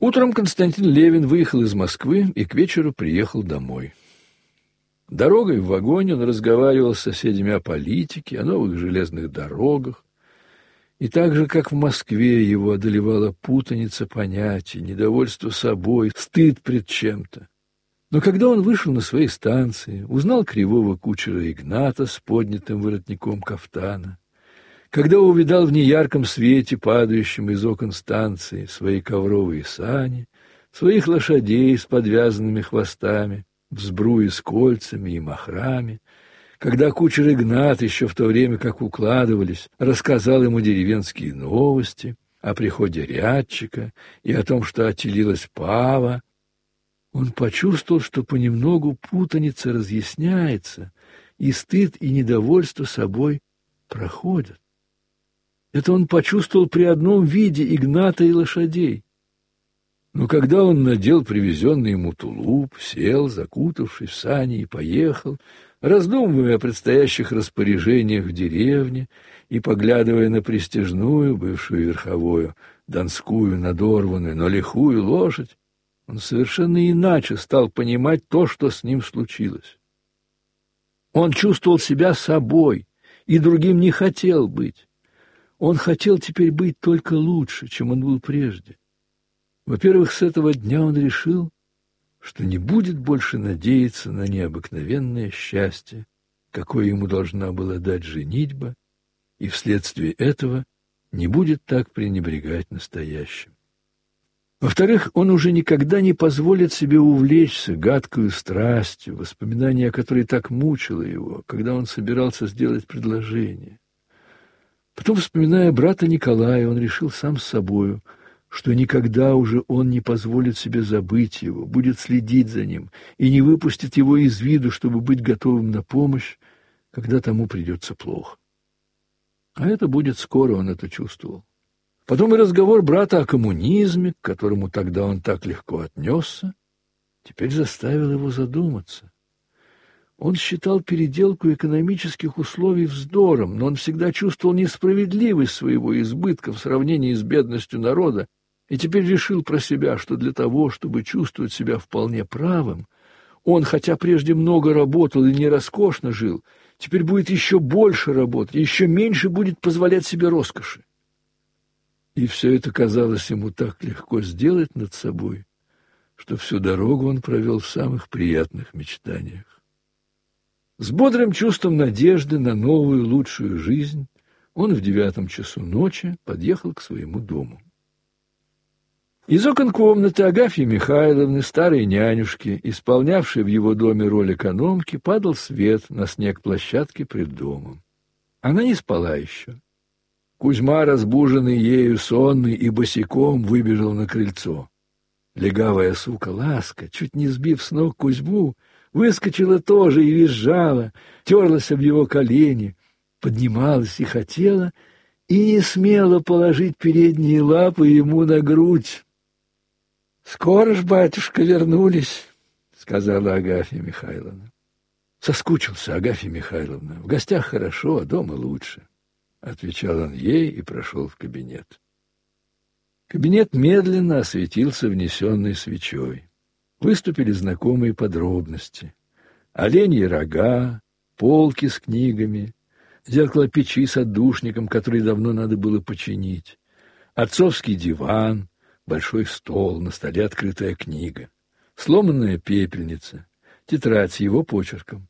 Утром Константин Левин выехал из Москвы и к вечеру приехал домой. Дорогой в вагоне он разговаривал с соседями о политике, о новых железных дорогах. И так же, как в Москве, его одолевала путаница понятий, недовольство собой, стыд пред чем-то. Но когда он вышел на своей станции, узнал кривого кучера Игната с поднятым воротником кафтана, когда увидал в неярком свете, падающем из окон станции, свои ковровые сани, своих лошадей с подвязанными хвостами, в сбруе с кольцами и махрами, когда кучер Игнат, еще в то время, как укладывались, рассказал ему деревенские новости о приходе рядчика и о том, что отелилась пава, он почувствовал, что понемногу путаница разъясняется, и стыд и недовольство собой проходят. Это он почувствовал при одном виде Игната и лошадей. Но когда он надел привезенный ему тулуп, сел, закутавшись в сани, и поехал, раздумывая о предстоящих распоряжениях в деревне и поглядывая на пристяжную, бывшую верховую, донскую, надорванную, но лихую лошадь, он совершенно иначе стал понимать то, что с ним случилось. Он чувствовал себя собой и другим не хотел быть. Он хотел теперь быть только лучше, чем он был прежде. Во-первых, с этого дня он решил, что не будет больше надеяться на необыкновенное счастье, какое ему должна была дать женитьба, и вследствие этого не будет так пренебрегать настоящим. Во-вторых, он уже никогда не позволит себе увлечься гадкою страстью, воспоминание о которой так мучило его, когда он собирался сделать предложение. Потом, вспоминая брата Николая, он решил сам с собою, что никогда уже он не позволит себе забыть его, будет следить за ним и не выпустит его из виду, чтобы быть готовым на помощь, когда тому придется плохо. А это будет скоро, он это чувствовал. Потом и разговор брата о коммунизме, к которому тогда он так легко отнесся, теперь заставил его задуматься. Он считал переделку экономических условий вздором, но он всегда чувствовал несправедливость своего избытка в сравнении с бедностью народа, и теперь решил про себя, что для того, чтобы чувствовать себя вполне правым, он, хотя прежде много работал и не роскошно жил, теперь будет еще больше работать, еще меньше будет позволять себе роскоши. И все это казалось ему так легко сделать над собой, что всю дорогу он провел в самых приятных мечтаниях. С бодрым чувством надежды на новую, лучшую жизнь он в 9 часу ночи подъехал к своему дому. Из окон комнаты Агафьи Михайловны, старой нянюшки, исполнявшей в его доме роль экономки, падал свет на снег площадки пред домом. Она не спала еще. Кузьма, разбуженный ею, сонный и босиком, выбежал на крыльцо. Легавая сука Ласка, чуть не сбив с ног Кузьму, выскочила тоже и визжала, терлась об его колени, поднималась и хотела, и не смела положить передние лапы ему на грудь. — Скоро ж, батюшка, вернулись, — сказала Агафья Михайловна. — Соскучился, Агафья Михайловна. В гостях хорошо, а дома лучше, — отвечал он ей и прошел в кабинет. Кабинет медленно осветился внесенной свечой. Выступили знакомые подробности. Оленьи рога, полки с книгами, зеркало печи с отдушником, который давно надо было починить, отцовский диван, большой стол, на столе открытая книга, сломанная пепельница, тетрадь с его почерком.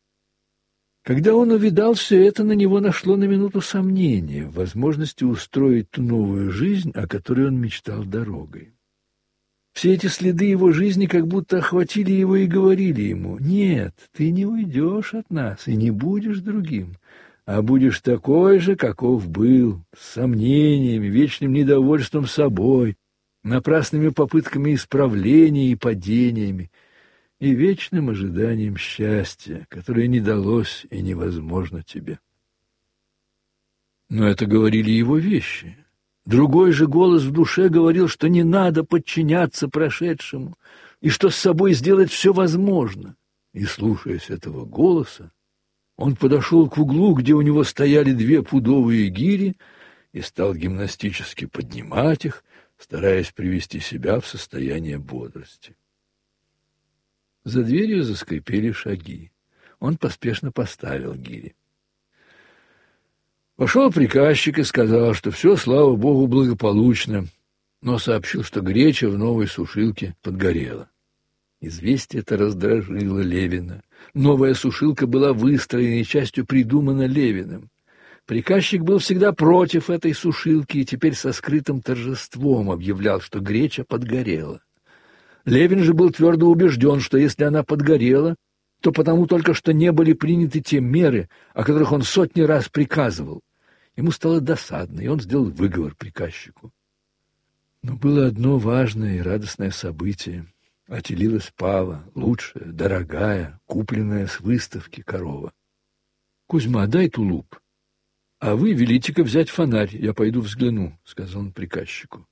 Когда он увидал все это, на него нашло на минуту сомнение в возможности устроить ту новую жизнь, о которой он мечтал дорогой. Все эти следы его жизни как будто охватили его и говорили ему: «Нет, ты не уйдешь от нас и не будешь другим, а будешь такой же, каков был, с сомнениями, вечным недовольством собой, напрасными попытками исправления и падениями, и вечным ожиданием счастья, которое не далось и невозможно тебе». Но это говорили его вещи. Другой же голос в душе говорил, что не надо подчиняться прошедшему, и что с собой сделать все возможно. И, слушаясь этого голоса, он подошел к углу, где у него стояли 2 пудовые гири, и стал гимнастически поднимать их, стараясь привести себя в состояние бодрости. За дверью заскрипели шаги. Он поспешно поставил гири. Вошел приказчик и сказал, что все, слава богу, благополучно, но сообщил, что греча в новой сушилке подгорела. Известие это раздражило Левина. Новая сушилка была выстроена и частью придумана Левиным. Приказчик был всегда против этой сушилки и теперь со скрытым торжеством объявлял, что греча подгорела. Левин же был твердо убежден, что если она подгорела, то потому только что не были приняты те меры, о которых он сотни раз приказывал. Ему стало досадно, и он сделал выговор приказчику. Но было одно важное и радостное событие. Отелилась Пава, лучшая, дорогая, купленная с выставки корова. — Кузьма, дай тулуп. — А вы велите-ка взять фонарь, я пойду взгляну, — сказал он приказчику.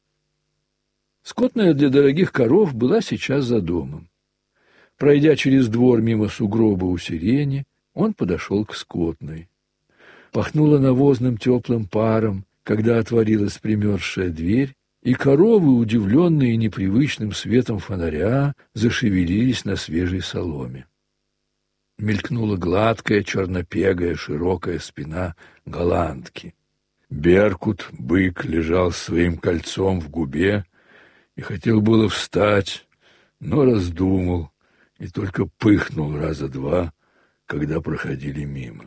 Скотная для дорогих коров была сейчас за домом. Пройдя через двор мимо сугроба у сирени, он подошел к скотной. Пахнуло навозным теплым паром, когда отворилась примерзшая дверь, и коровы, удивленные непривычным светом фонаря, зашевелились на свежей соломе. Мелькнула гладкая, чернопегая, широкая спина голландки. Беркут, бык, лежал своим кольцом в губе и хотел было встать, но раздумал и только пыхнул раза два, когда проходили мимо.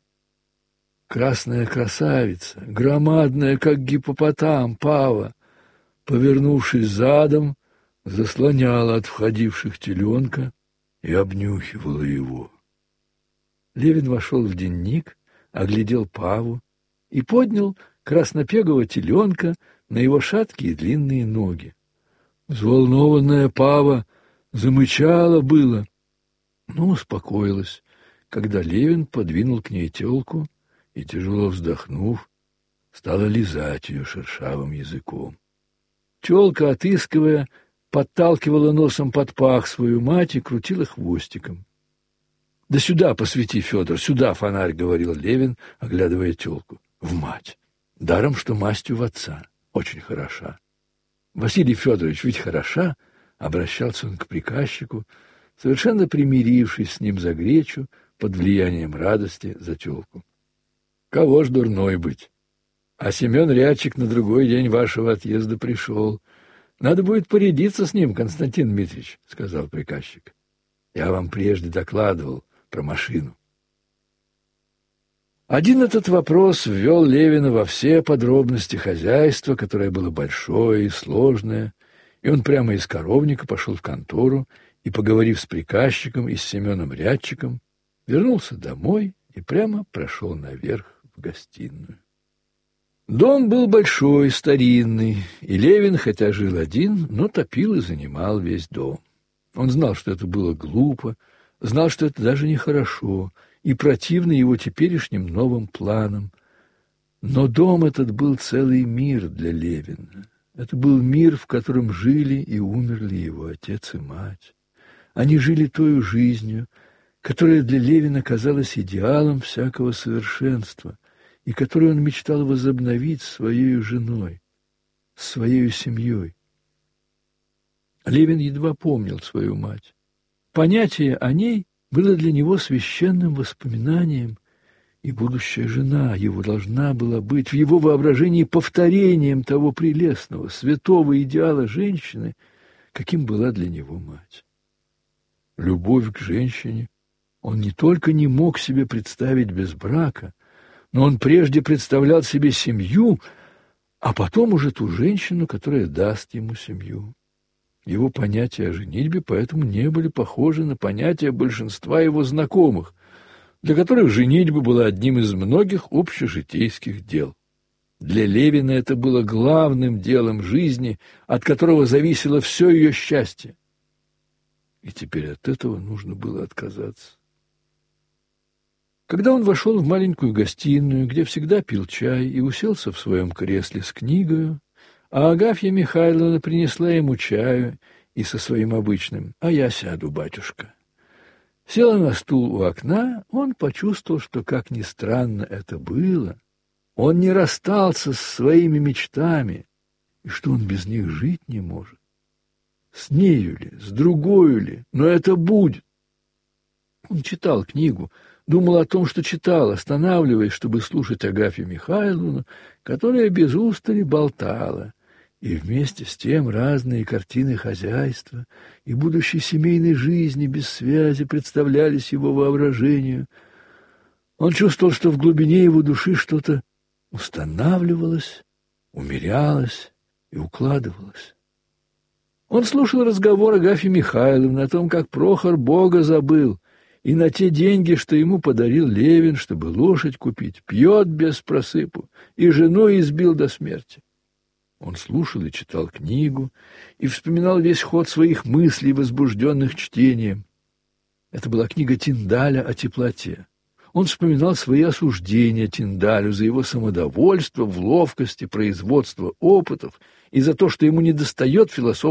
Красная красавица, громадная, как гиппопотам, Пава, повернувшись задом, заслоняла от входивших теленка и обнюхивала его. Левин вошел в денник, оглядел Паву и поднял краснопегого теленка на его шаткие длинные ноги. Взволнованная Пава замычала было, но успокоилась, когда Левин подвинул к ней телку и, тяжело вздохнув, стала лизать ее шершавым языком. Телка, отыскивая, подталкивала носом под пах свою мать и крутила хвостиком. — Да сюда посвети, Федор, сюда фонарь, — говорил Левин, оглядывая телку. — В мать. Даром, что мастью в отца. Очень хороша. — Василий Федорович, ведь хороша? — обращался он к приказчику, совершенно примирившись с ним за гречу под влиянием радости за телку. — Кого ж дурной быть? А Семен Рядчик на другой день вашего отъезда пришел. Надо будет порядиться с ним, Константин Дмитриевич, — сказал приказчик. Я вам прежде докладывал про машину. Один этот вопрос ввел Левина во все подробности хозяйства, которое было большое и сложное, и он прямо из коровника пошел в контору и, поговорив с приказчиком и с Семеном Рядчиком, вернулся домой и прямо прошел наверх в гостиную. Дом был большой, старинный, и Левин, хотя жил один, но топил и занимал весь дом. Он знал, что это было глупо, знал, что это даже нехорошо, и противно его теперешним новым планам. Но дом этот был целый мир для Левина. Это был мир, в котором жили и умерли его отец и мать. Они жили той жизнью, которая для Левина казалась идеалом всякого совершенства, и которую он мечтал возобновить с своей женой, с своей семьей. Левин едва помнил свою мать. Понятие о ней было для него священным воспоминанием, и будущая жена его должна была быть в его воображении повторением того прелестного, святого идеала женщины, каким была для него мать. Любовь к женщине он не только не мог себе представить без брака, но он прежде представлял себе семью, а потом уже ту женщину, которая даст ему семью. Его понятия о женитьбе поэтому не были похожи на понятия большинства его знакомых, для которых женитьба была одним из многих общежитейских дел. Для Левина это было главным делом жизни, от которого зависело все ее счастье. И теперь от этого нужно было отказаться. Когда он вошел в маленькую гостиную, где всегда пил чай, и уселся в своем кресле с книгою, а Агафья Михайловна принесла ему чаю и со своим обычным «А я сяду, батюшка». Села на стул у окна, он почувствовал, что, как ни странно это было, он не расстался с своими мечтами и что он без них жить не может. С нею ли, с другою ли, но это будет. Он читал книгу, думал о том, что читал, останавливаясь, чтобы слушать Агафью Михайловну, которая без устали болтала, и вместе с тем разные картины хозяйства и будущей семейной жизни без связи представлялись его воображению. Он чувствовал, что в глубине его души что-то устанавливалось, умерялось и укладывалось. Он слушал разговор Агафьи Михайловны о том, как Прохор Бога забыл, и на те деньги, что ему подарил Левин, чтобы лошадь купить, пьет без просыпу, и жену избил до смерти. Он слушал и читал книгу, и вспоминал весь ход своих мыслей, возбужденных чтением. Это была книга Тиндаля о теплоте. Он вспоминал свои осуждения Тиндалю за его самодовольство в ловкости производства опытов и за то, что ему недостает философского